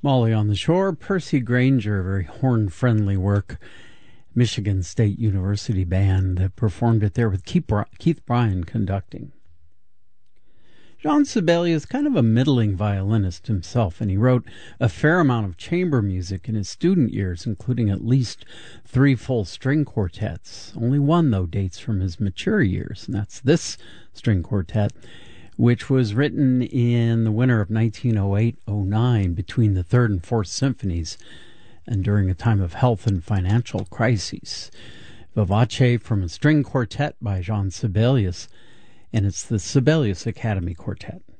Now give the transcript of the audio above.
Molly on the Shore, Percy Granger, very horn-friendly work. Michigan State University band that performed it there with Keith Bryan conducting. Jean Sibelius is kind of a middling violinist himself, and he wrote a fair amount of chamber music in his student years, including at least 3 full string quartets. Only one, though, dates from his mature years, and that's this string quartet, which was written in the winter of 1908-09 between the Third and Fourth Symphonies and during a time of health and financial crises. Vivace from a string quartet by Jean Sibelius, and it's the Sibelius Academy Quartet.